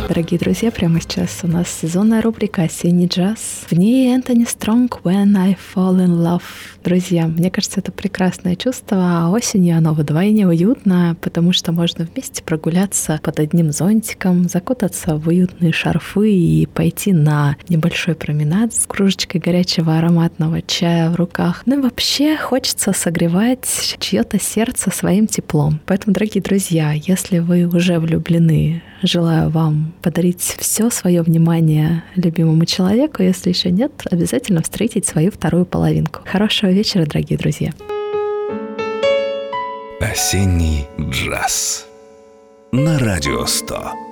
Дорогие друзья, прямо сейчас у нас сезонная рубрика «Осенний джаз». В ней Энтони Стронг «When I Fall in Love». Друзья, мне кажется, это прекрасное чувство, а осенью оно вдвойне уютно, потому что можно вместе прогуляться под одним зонтиком, закутаться в уютные шарфы и пойти на небольшой променад с кружечкой горячего ароматного чая в руках. Ну и вообще хочется согревать чье-то сердце своим теплом. Поэтому, дорогие друзья, если вы уже влюблены, желаю вам подарить все свое внимание любимому человеку. Если еще нет, обязательно встретить свою вторую половинку. Хорошего вечера, дорогие друзья. Осенний джаз на Радио 100.